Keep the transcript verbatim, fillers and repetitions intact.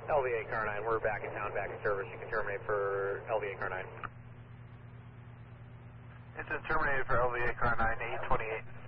L V A Car nine, we're back in town, back in service. You can terminate for L V A Car nine. It's been terminated for L V A Car nine, eight twenty-eight.